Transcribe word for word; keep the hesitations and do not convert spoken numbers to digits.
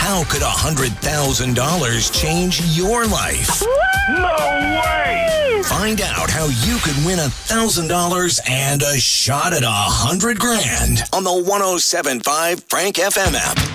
How could one hundred thousand dollars change your life? No way! Find out how you could win one thousand dollars and a shot at one hundred grand on the one oh seven point five Frank F M app.